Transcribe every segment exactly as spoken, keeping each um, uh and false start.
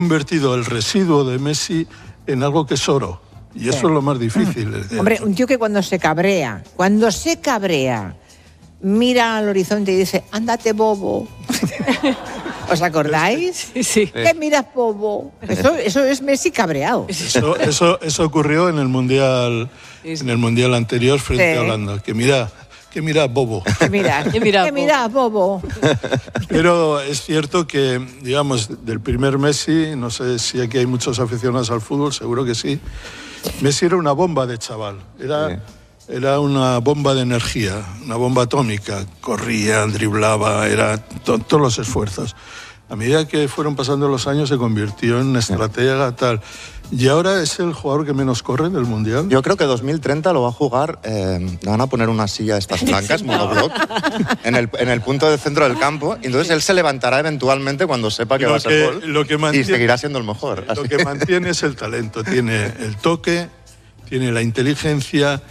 convertido el residuo de Messi en algo que es oro. Y eso sí. es lo más difícil. Hombre, un tío que cuando se cabrea, cuando se cabrea, mira al horizonte y dice, ándate, bobo. ¿Os acordáis? Sí, sí. ¿Qué miras, bobo? Eso, eso es Messi cabreado. Eso, eso, eso ocurrió en el Mundial, en el mundial anterior frente sí. a Holanda. Que mira... ¿Qué miras, bobo? ¿Qué miras? ¿Qué miras, ¿Qué miras, bobo? Pero es cierto que, digamos, del primer Messi, no sé si aquí hay muchos aficionados al fútbol, seguro que sí, Messi era una bomba de chaval, era, sí. era una bomba de energía, una bomba atómica, corría, driblaba, era to, todos los esfuerzos. A medida que fueron pasando los años se convirtió en una estratega tal. ¿Y ahora es el jugador que menos corre del Mundial? Yo creo que dos mil treinta lo va a jugar, eh, le van a poner una silla de estas blancas, monobloc, en el, en el punto de centro del campo, y entonces él se levantará eventualmente cuando sepa que lo va a ser que, gol lo que mantiene, y seguirá siendo el mejor. Lo que mantiene es el talento, tiene el toque, tiene la inteligencia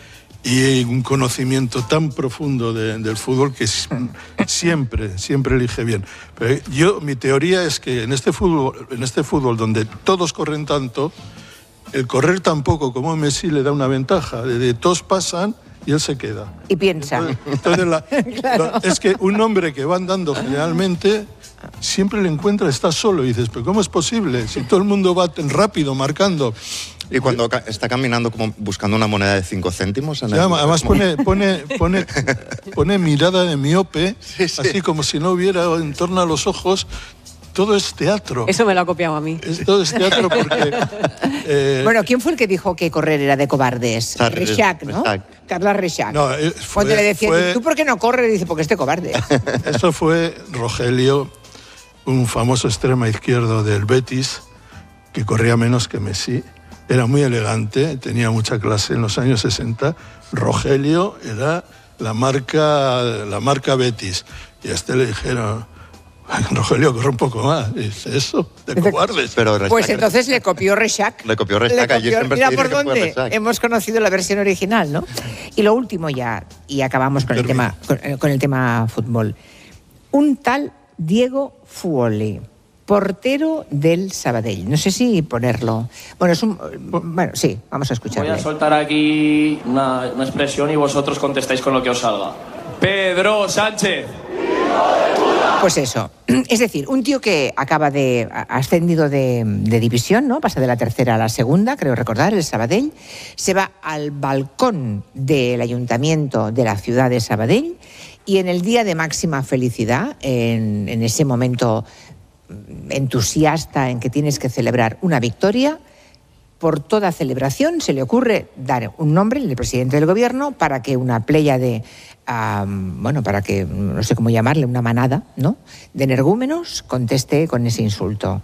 y un conocimiento tan profundo de, del fútbol que siempre, siempre elige bien. Pero yo, mi teoría es que en este fútbol, en este fútbol donde todos corren tanto, el correr tan poco como Messi le da una ventaja, de, de todos pasan y él se queda. Y piensa. Entonces, entonces la, claro. la, es que un hombre que va andando generalmente siempre le encuentra, está solo y dices, pero ¿cómo es posible? Si todo el mundo va tan rápido, marcando. Y cuando ca está caminando como buscando una moneda de cinco céntimos. En sí, el... Además pone, pone, pone, pone mirada de miope, sí, sí. así como si no hubiera en torno a los ojos. Todo es teatro. Eso me lo ha copiado a mí. Es, todo es teatro porque... Eh, bueno, ¿quién fue el que dijo que correr era de cobardes? Rechac, ¿no? Rechac. Carla Rechac. No, eh, fue, Cuando le decía, fue... ¿tú por qué no corres? Dice, porque es de cobarde. Eso fue Rogelio, un famoso extremo izquierdo del Betis, que corría menos que Messi. Era muy elegante, tenía mucha clase en los años sesenta. Rogelio era la marca, la marca Betis. Y a este le dijeron, Rogelio, corre un poco más. Y dice, eso, de cobardes. Pero Rechac, pues entonces le copió Rechac. Le copió Rechac. Le copió, mira por dónde hemos conocido la versión original, ¿no? Y lo último ya, y acabamos con el, tema, con, con el tema fútbol. Un tal Diego Fuoli, portero del Sabadell. No sé si ponerlo. Bueno, es un, bueno, sí, vamos a escucharlo. Voy a soltar aquí una, una expresión y vosotros contestáis con lo que os salga. Pedro Sánchez. Pues eso. Es decir, un tío que acaba de ascendido de, de división, ¿no? Pasa de la tercera a la segunda, creo recordar, el Sabadell. Se va al balcón del ayuntamiento de la ciudad de Sabadell y en el día de máxima felicidad, en, en ese momento entusiasta en que tienes que celebrar una victoria, por toda celebración se le ocurre dar un nombre, el presidente del gobierno, para que una playa de, um, bueno, para que, no sé cómo llamarle, una manada, ¿no?, de energúmenos conteste con ese insulto.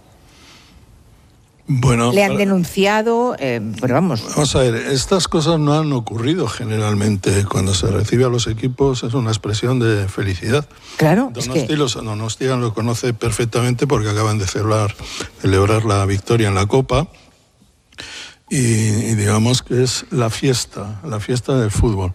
Bueno, le han denunciado, eh, pero vamos... Vamos a ver, estas cosas no han ocurrido generalmente. Cuando se recibe a los equipos es una expresión de felicidad. Claro, Donosti, es que... los, Donosti lo conoce perfectamente porque acaban de celebrar, celebrar la victoria en la Copa y, y digamos que es la fiesta, la fiesta del fútbol.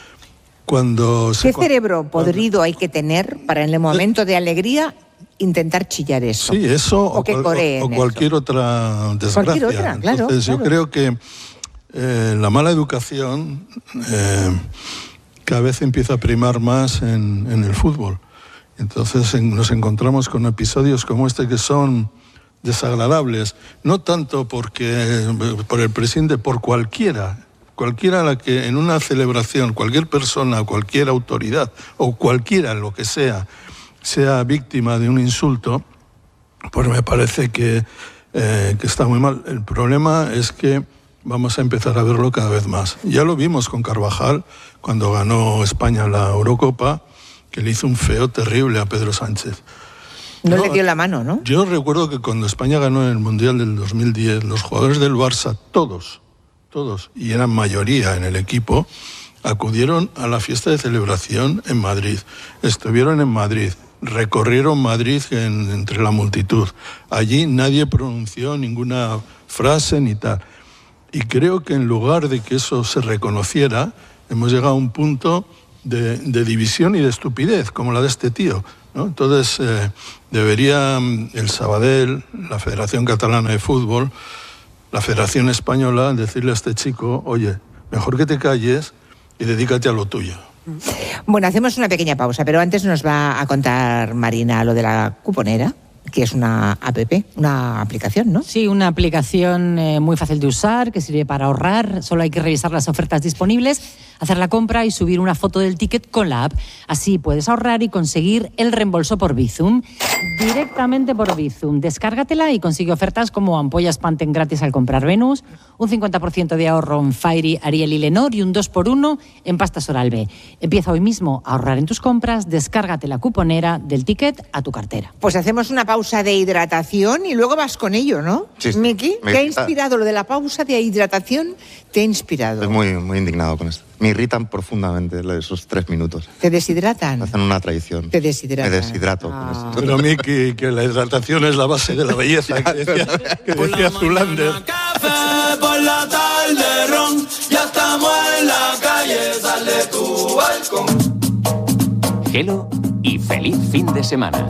Cuando ¿Qué se, cerebro podrido cuando, hay que tener para en el momento de alegría intentar chillar eso? Sí, eso o, o, que o, o cualquier eso. otra desgracia. Cualquier otra, claro. Entonces claro. yo creo que eh, la mala educación eh, cada vez empieza a primar más en, en el fútbol. Entonces en, nos encontramos con episodios como este que son desagradables, no tanto porque por el presidente, por cualquiera. Cualquiera a la que en una celebración, cualquier persona, cualquier autoridad o cualquiera, lo que sea, sea víctima de un insulto, pues me parece que, eh, que está muy mal. El problema es que vamos a empezar a verlo cada vez más. Ya lo vimos con Carvajal, cuando ganó España la Eurocopa, que le hizo un feo terrible a Pedro Sánchez. No, no le dio la mano, ¿no? Yo recuerdo que cuando España ganó en el Mundial del dos mil diez, los jugadores del Barça, todos, todos, y eran mayoría en el equipo, acudieron a la fiesta de celebración en Madrid. Estuvieron en Madrid, recorrieron Madrid en, entre la multitud. Allí nadie pronunció ninguna frase ni tal. Y creo que en lugar de que eso se reconociera, hemos llegado a un punto de, de división y de estupidez, como la de este tío. ¿no? Entonces, eh, debería el Sabadell, la Federación Catalana de Fútbol, la Federación Española, decirle a este chico, oye, mejor que te calles y dedícate a lo tuyo. Bueno, hacemos una pequeña pausa, pero antes nos va a contar Marina lo de la cuponera, que es una app, una aplicación, ¿no? Sí, una aplicación eh, muy fácil de usar, que sirve para ahorrar. Solo hay que revisar las ofertas disponibles, hacer la compra y subir una foto del ticket con la app. Así puedes ahorrar y conseguir el reembolso por Bizum. Directamente por Bizum. Descárgatela y consigue ofertas como ampollas Pantene gratis al comprar Venus, un cincuenta por ciento de ahorro en Fairy, Ariel y Lenor y un dos por uno en pastas Oral-B. Empieza hoy mismo a ahorrar en tus compras, descárgate la cuponera del ticket a tu cartera. Pues hacemos una pausa de hidratación y luego vas con ello, ¿no? Sí, sí. Miki, Me ¿te ha irrita. inspirado lo de la pausa de hidratación? ¿Te ha inspirado? Estoy muy, muy indignado con esto. Me irritan profundamente esos tres minutos. ¿Te deshidratan? Hacen una tradición. Te deshidratan. Me deshidrato Ah. con esto. Pero Miki, que la hidratación es la base de la belleza, que decía, que decía Zulander. Café por la tarde, ron, ya estamos en la calle, sal de tu balcón. Gelo y feliz fin de semana.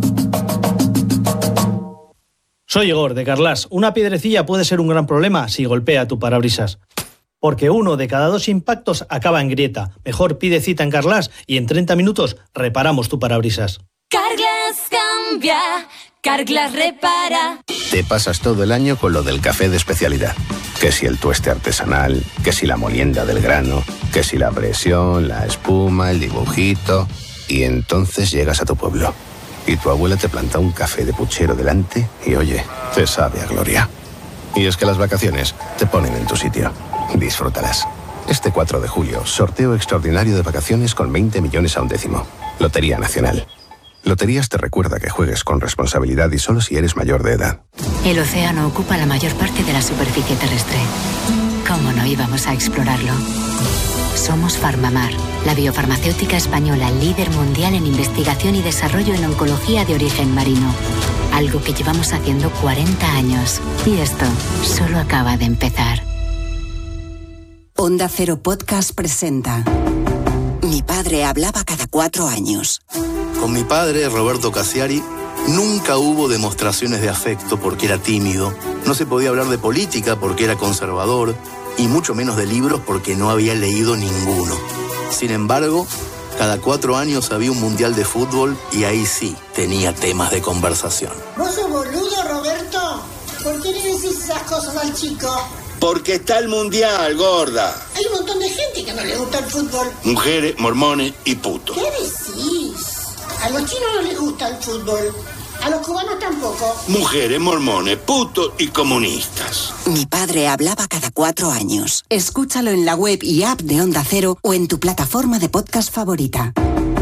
Soy Igor, de Carlas. Una piedrecilla puede ser un gran problema si golpea tu parabrisas. Porque uno de cada dos impactos acaba en grieta. Mejor pide cita en Carlas y en treinta minutos reparamos tu parabrisas. Carglass cambia, Carglass repara. Te pasas todo el año con lo del café de especialidad. Que si el tueste artesanal, que si la molienda del grano, que si la presión, la espuma, el dibujito. Y entonces llegas a tu pueblo. Y tu abuela te planta un café de puchero delante y oye, te sabe a gloria. Y es que las vacaciones te ponen en tu sitio. Disfrútalas. Este cuatro de julio, sorteo extraordinario de vacaciones con veinte millones a un décimo. Lotería Nacional. Loterías te recuerda que juegues con responsabilidad y solo si eres mayor de edad. El océano ocupa la mayor parte de la superficie terrestre. ¿Cómo no íbamos a explorarlo? Somos Farmamar, la biofarmacéutica española líder mundial en investigación y desarrollo en oncología de origen marino. Algo que llevamos haciendo cuarenta años. Y esto solo acaba de empezar. Onda Cero Podcast presenta Mi padre hablaba cada cuatro años. Con mi padre, Roberto Cassiari, nunca hubo demostraciones de afecto porque era tímido, no se podía hablar de política porque era conservador, y mucho menos de libros porque no había leído ninguno. Sin embargo, cada cuatro años había un mundial de fútbol y ahí sí tenía temas de conversación. ¿Vos sos boludo, Roberto? ¿Por qué le decís esas cosas al chico? Porque está el mundial, gorda. Hay un montón de gente que no le gusta el fútbol. Mujeres, mormones y putos. ¿Qué decís? A los chinos no les gusta el fútbol. A los cubanos tampoco. Mujeres, mormones, putos y comunistas. Mi padre hablaba cada cuatro años. Escúchalo en la web y app de Onda Cero o en tu plataforma de podcast favorita.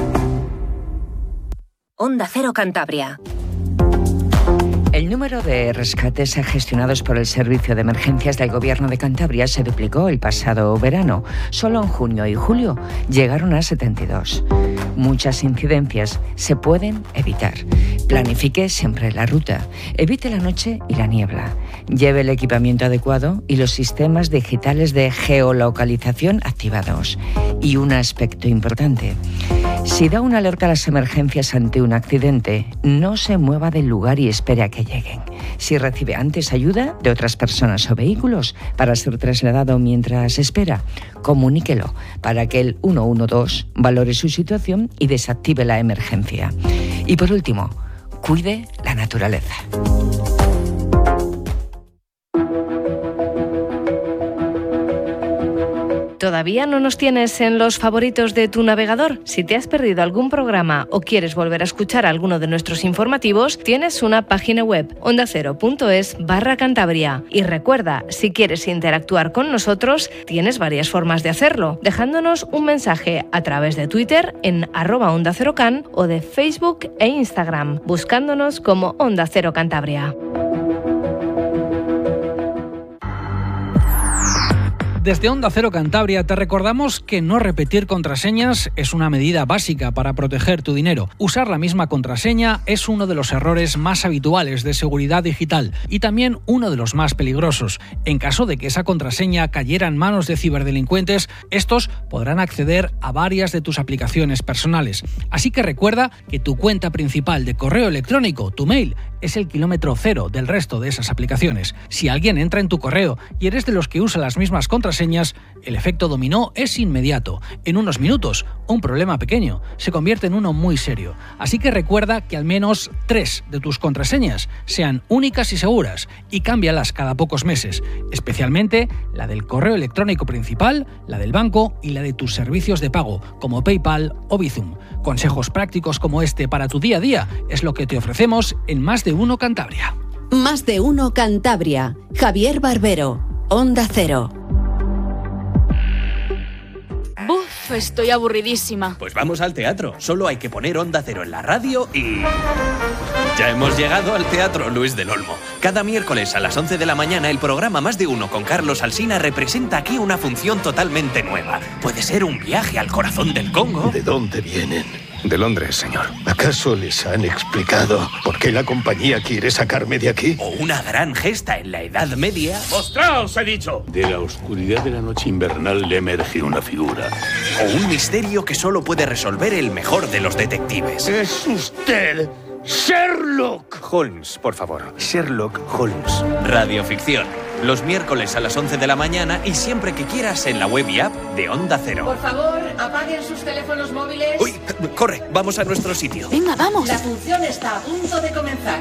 Onda Cero Cantabria. El número de rescates gestionados por el Servicio de Emergencias del Gobierno de Cantabria se duplicó el pasado verano. Solo en junio y julio llegaron a setenta y dos. Muchas incidencias se pueden evitar. Planifique siempre la ruta. Evite la noche y la niebla. Lleve el equipamiento adecuado y los sistemas digitales de geolocalización activados. Y un aspecto importante. Si da una alerta a las emergencias ante un accidente, no se mueva del lugar y espere a que lleguen. Si recibe antes ayuda de otras personas o vehículos para ser trasladado mientras espera, comuníquelo para que el uno uno dos valore su situación y desactive la emergencia. Y por último, cuide la naturaleza. ¿Todavía no nos tienes en los favoritos de tu navegador? Si te has perdido algún programa o quieres volver a escuchar alguno de nuestros informativos, tienes una página web, ondacero.es barra Cantabria. Y recuerda, si quieres interactuar con nosotros, tienes varias formas de hacerlo, dejándonos un mensaje a través de Twitter en arroba Onda Cero Can o de Facebook e Instagram, buscándonos como Onda Cero Cantabria. Desde Onda Cero Cantabria te recordamos que no repetir contraseñas es una medida básica para proteger tu dinero. Usar la misma contraseña es uno de los errores más habituales de seguridad digital y también uno de los más peligrosos. En caso de que esa contraseña cayera en manos de ciberdelincuentes, estos podrán acceder a varias de tus aplicaciones personales. Así que recuerda que tu cuenta principal de correo electrónico, tu mail, es el kilómetro cero del resto de esas aplicaciones. Si alguien entra en tu correo y eres de los que usa las mismas contraseñas, el efecto dominó es inmediato. En unos minutos, un problema pequeño se convierte en uno muy serio. Así que recuerda que al menos tres de tus contraseñas sean únicas y seguras y cámbialas cada pocos meses, especialmente la del correo electrónico principal, la del banco y la de tus servicios de pago, como PayPal o Bizum. Consejos prácticos como este para tu día a día es lo que te ofrecemos en Más de Uno Cantabria. Más de Uno Cantabria. Javier Barbero, Onda Cero. Buf, estoy aburridísima. Pues vamos al teatro. Solo hay que poner Onda Cero en la radio y... ya hemos llegado al Teatro Luis del Olmo. Cada miércoles a las once de la mañana el programa Más de Uno con Carlos Alsina representa aquí una función totalmente nueva. Puede ser un viaje al corazón del Congo. ¿De dónde vienen? De Londres, señor. ¿Acaso les han explicado por qué la compañía quiere sacarme de aquí? O una gran gesta en la Edad Media. ¡Mostraos, he dicho! De la oscuridad de la noche invernal le emerge una figura. O un misterio que solo puede resolver el mejor de los detectives. ¡Es usted Sherlock Holmes, por favor. Sherlock Holmes. Radioficción. Los miércoles a las once de la mañana y siempre que quieras en la web y app de Onda Cero. Por favor, apaguen sus teléfonos móviles. Uy, corre, vamos a nuestro sitio. Venga, vamos. La función está a punto de comenzar.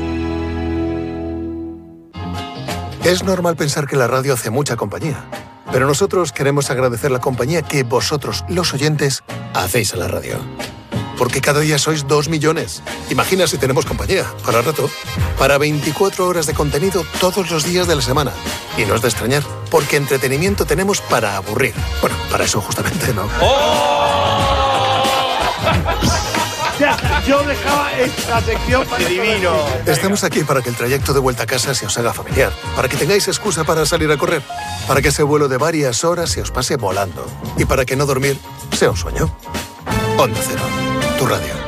Es normal pensar que la radio hace mucha compañía, pero nosotros queremos agradecer la compañía que vosotros, los oyentes, hacéis a la radio. Porque cada día sois dos millones. Imagina si tenemos compañía, para rato, para veinticuatro horas de contenido todos los días de la semana. Y no es de extrañar, porque entretenimiento tenemos para aburrir. Bueno, para eso justamente, ¿no? ¡Oh! Ya, yo dejaba esta sección para... ¡Qué divino! Estamos aquí para que el trayecto de vuelta a casa se os haga familiar, para que tengáis excusa para salir a correr, para que ese vuelo de varias horas se os pase volando y para que no dormir sea un sueño. Onda Cero, tu radio.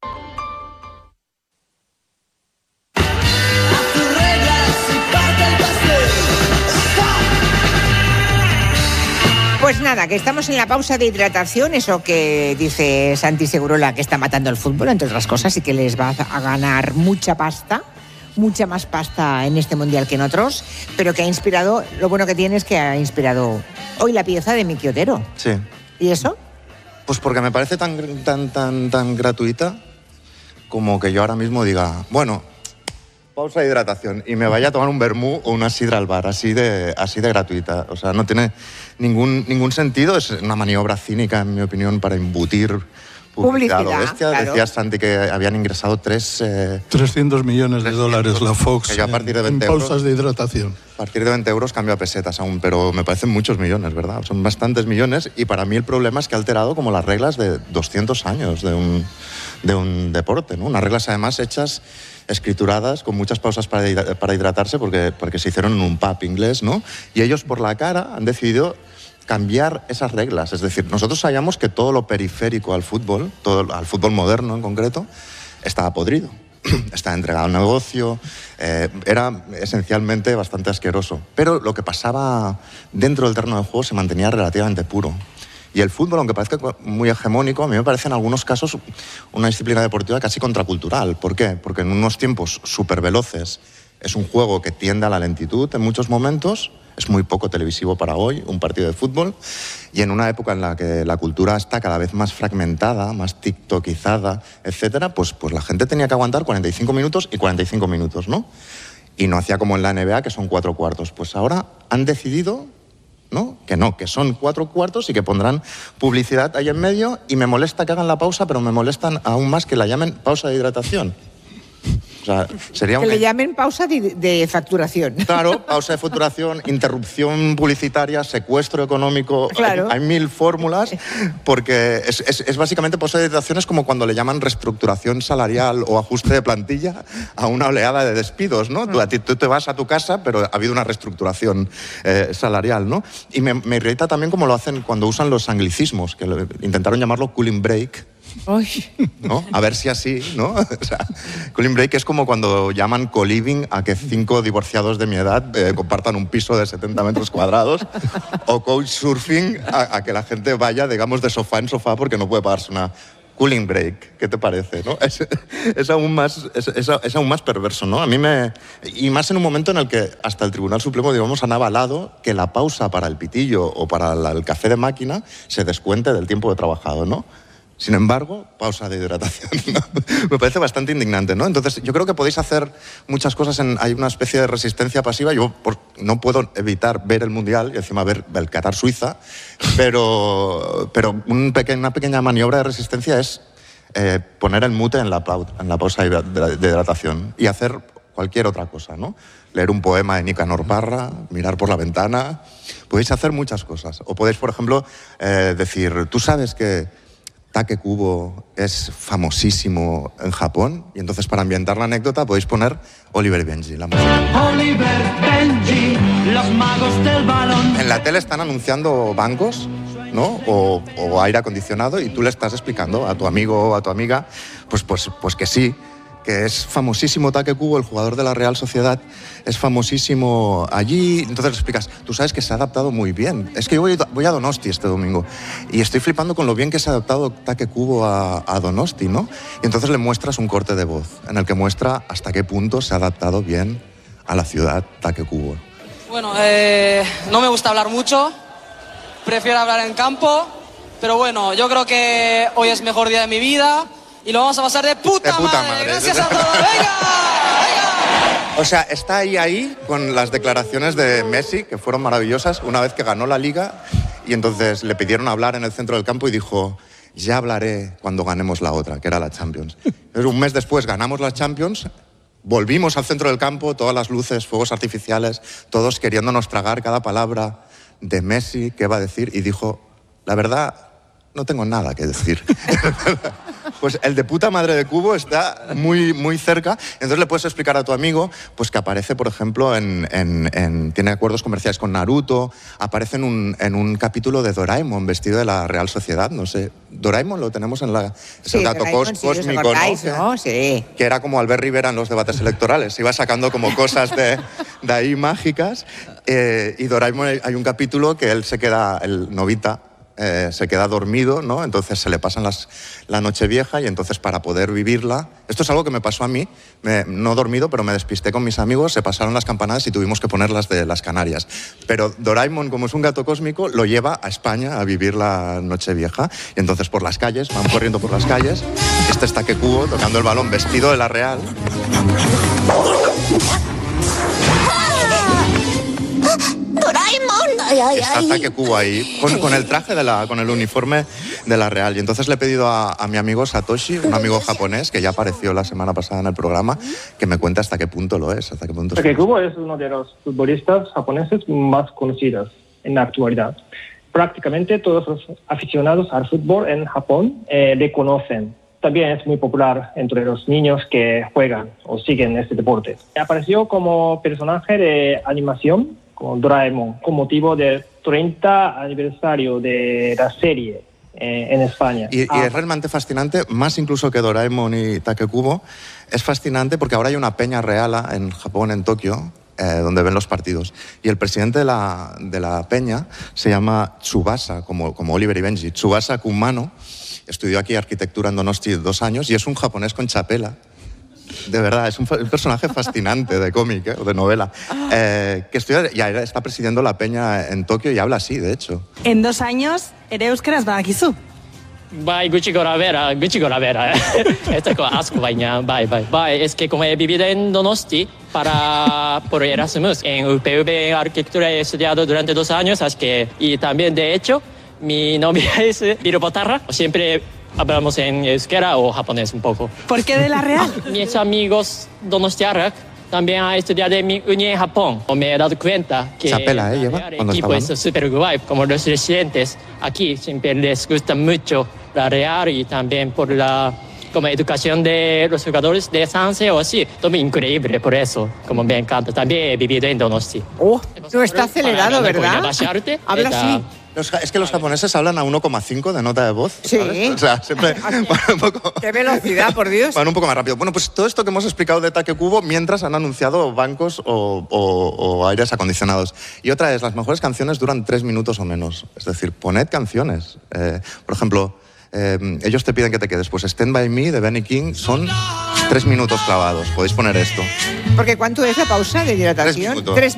Pues nada, que estamos en la pausa de hidratación, eso que dice Santi Segurola que está matando el fútbol, entre otras cosas, y que les va a ganar mucha pasta, mucha más pasta en este mundial que en otros, pero que ha inspirado, lo bueno que tiene es que ha inspirado hoy la pieza de Miki Otero. Sí. ¿Y eso? Pues porque me parece tan, tan, tan, tan gratuita como que yo ahora mismo diga, bueno, pausa de hidratación y me vaya a tomar un vermú o una sidra al bar, así de, así de gratuita. O sea, no tiene ningún, ningún sentido, es una maniobra cínica, en mi opinión, para embutir publicidad, publicidad bestia. Claro. Decía Santi que habían ingresado tres... Eh, trescientos millones de dólares la Fox que yo a partir de veinte en pausas euros, de hidratación. A partir de veinte euros cambio a pesetas aún, pero me parecen muchos millones, ¿verdad? Son bastantes millones y para mí el problema es que ha alterado como las reglas de doscientos años de un, de un deporte, ¿no? Unas reglas además hechas, escrituradas, con muchas pausas para, para hidratarse porque, porque se hicieron en un pub inglés, ¿no? Y ellos por la cara han decidido cambiar esas reglas. Es decir, nosotros sabíamos que todo lo periférico al fútbol, todo, al fútbol moderno en concreto, estaba podrido. Estaba entregado al negocio, eh, era esencialmente bastante asqueroso. Pero lo que pasaba dentro del terreno de juego se mantenía relativamente puro. Y el fútbol, aunque parezca muy hegemónico, a mí me parece en algunos casos una disciplina deportiva casi contracultural. ¿Por qué? Porque en unos tiempos súper veloces es un juego que tiende a la lentitud en muchos momentos, es muy poco televisivo para hoy, un partido de fútbol, y en una época en la que la cultura está cada vez más fragmentada, más tiktokizada, etcétera, pues, pues la gente tenía que aguantar cuarenta y cinco minutos y cuarenta y cinco minutos, ¿no? Y no hacía como en la N B A, que son cuatro cuartos. Pues ahora han decidido, ¿no? Que no, que son cuatro cuartos y que pondrán publicidad ahí en medio, y me molesta que hagan la pausa, pero me molestan aún más que la llamen pausa de hidratación. O sea, sería que un... le llamen pausa de, de facturación. Claro, pausa de facturación, interrupción publicitaria, secuestro económico. Claro. Hay, hay mil fórmulas, porque es, es, es básicamente pausa de hidratación, es como cuando le llaman reestructuración salarial o ajuste de plantilla a una oleada de despidos, ¿no? Tú, a ti, tú te vas a tu casa, pero ha habido una reestructuración eh, salarial, ¿no? Y me, me irrita también como lo hacen cuando usan los anglicismos, que lo, intentaron llamarlo cooling break. Ay. ¿No? A ver si así, ¿no? O sea, cooling break es como cuando llaman co-living a que cinco divorciados de mi edad eh, compartan un piso de setenta metros cuadrados, o couchsurfing a, a que la gente vaya, digamos, de sofá en sofá porque no puede pagarse una cooling break. ¿Qué te parece, no? Es, es, aún más, es, es, es aún más perverso, ¿no? A mí me... Y más en un momento en el que hasta el Tribunal Supremo, digamos, han avalado que la pausa para el pitillo o para la, el café de máquina se descuente del tiempo de trabajado, ¿no? Sin embargo, pausa de hidratación, ¿no? Me parece bastante indignante, ¿no? Entonces, yo creo que podéis hacer muchas cosas. En, hay una especie de resistencia pasiva. Yo por, no puedo evitar ver el Mundial y encima ver el Qatar-Suiza, pero, pero un peque, una pequeña maniobra de resistencia es eh, poner el mute en la, en la pausa de, de, de hidratación y hacer cualquier otra cosa, ¿no? Leer un poema de Nicanor Parra, mirar por la ventana. Podéis hacer muchas cosas. O podéis, por ejemplo, eh, decir, tú sabes que Take Kubo es famosísimo en Japón, y entonces para ambientar la anécdota podéis poner Oliver y Benji, la música. Oliver, Benji, los magos del balón. En la tele están anunciando bancos, ¿no? O, o aire acondicionado, y tú le estás explicando a tu amigo o a tu amiga, pues, pues, pues que sí, que es famosísimo Take Kubo, el jugador de la Real Sociedad, es famosísimo allí. Entonces le explicas, tú sabes que se ha adaptado muy bien. Es que yo voy, voy a Donosti este domingo y estoy flipando con lo bien que se ha adaptado Take Kubo a, a Donosti, ¿no? Y entonces le muestras un corte de voz en el que muestra hasta qué punto se ha adaptado bien a la ciudad Take Kubo. Bueno, eh, no me gusta hablar mucho, prefiero hablar en campo, pero bueno, yo creo que hoy es el mejor día de mi vida. Y lo vamos a pasar de puta, de puta madre. madre. Gracias a todos. ¡Venga! O sea, está ahí, ahí, con las declaraciones de Messi, que fueron maravillosas, una vez que ganó la Liga, y entonces le pidieron hablar en el centro del campo y dijo, ya hablaré cuando ganemos la otra, que era la Champions. Pero un mes después ganamos la Champions, volvimos al centro del campo, todas las luces, fuegos artificiales, todos queriéndonos tragar cada palabra de Messi, que iba a decir, y dijo, la verdad, no tengo nada que decir. Pues el de puta madre de Kubo está muy, muy cerca. Entonces le puedes explicar a tu amigo pues que aparece, por ejemplo, en, en, en, tiene acuerdos comerciales con Naruto, aparece en un, en un capítulo de Doraemon vestido de la Real Sociedad, no sé. Doraemon lo tenemos en la... Es sí, el gato Doraemon, cos, sí, cósmico, ¿no? ¿no? Sí. Que era como Albert Rivera en los debates electorales. Iba sacando como cosas de, de ahí mágicas. Eh, y Doraemon, hay un capítulo que él se queda, el Novita, Eh, se queda dormido, ¿no? Entonces se le pasan las, la noche vieja, y entonces para poder vivirla... Esto es algo que me pasó a mí, me, no dormido, pero me despisté con mis amigos, se pasaron las campanadas y tuvimos que ponerlas de las Canarias. Pero Doraemon, como es un gato cósmico, lo lleva a España a vivir la noche vieja, y entonces por las calles, van corriendo por las calles, este está Take Kubo tocando el balón vestido de la Real. ¡Doraemon! Ay, ay, Está Take Kubo ahí, con, con el traje, de la, con el uniforme de la Real. Y entonces le he pedido a, a mi amigo Satoshi, un amigo japonés, que ya apareció la semana pasada en el programa, que me cuente hasta qué punto lo es. Hasta qué punto Take Kubo es uno de los futbolistas japoneses más conocidos en la actualidad. Prácticamente todos los aficionados al fútbol en Japón eh, le conocen. También es muy popular entre los niños que juegan o siguen este deporte. Apareció como personaje de animación, como Doraemon, con motivo del treinta aniversario de la serie eh, en España. Y, ah. y es realmente fascinante, más incluso que Doraemon y Take Kubo, es fascinante porque ahora hay una peña reala en Japón, en Tokio, eh, donde ven los partidos. Y el presidente de la, de la peña se llama Tsubasa, como, como Oliver y Benji. Tsubasa Kumano estudió aquí arquitectura en Donosti dos años y es un japonés con chapela. De verdad, es un, un personaje fascinante de cómic, ¿eh? O de novela. Eh, que estudia, ya está presidiendo la peña en Tokio y habla así, de hecho. En dos años, ere euskaraz badakizu. Bai, gutxi gora bera, gutxi gora bera. Esto es asco, baina, bai, bai. Bai, es que como he vivido en Donosti para, por Erasmus, en U P V Arquitectura he estudiado durante dos años, así que, y también, de hecho, mi novia es Viro Botarra, siempre hablamos en euskera o japonés un poco. ¿Por qué de La Real? Mis amigos donostiarrak también han estudiado en mi uni en Japón. Me he dado cuenta que se apela, ¿eh, Lleva? el equipo es súper guay. Como los residentes aquí siempre les gusta mucho La Real y también por la como educación de los jugadores de Sanse o así. Todo increíble por eso, como me encanta. También he vivido en Donosti. Oh, no está acelerado, ¿verdad? Habla así. Los, es que los japoneses hablan a uno coma cinco de nota de voz. Sí. ¿Sabes? O sea, siempre van un poco... ¡Qué velocidad, por Dios! Van un poco más rápido. Bueno, pues todo esto que hemos explicado de Takekubo mientras han anunciado bancos o, o, o aires acondicionados. Y otra es, las mejores canciones duran tres minutos o menos. Es decir, poned canciones. Eh, por ejemplo, eh, ellos te piden que te quedes. Pues Stand By Me de Benny King son tres minutos clavados. Podéis poner esto. Porque ¿cuánto es la pausa de hidratación? Tres minutos. Tres